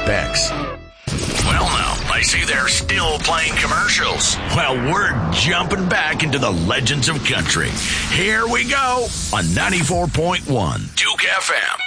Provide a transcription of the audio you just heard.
Bex. Well, now, I see they're still playing commercials. Well, we're jumping back into the legends of country. Here we go on 94.1 Duke FM.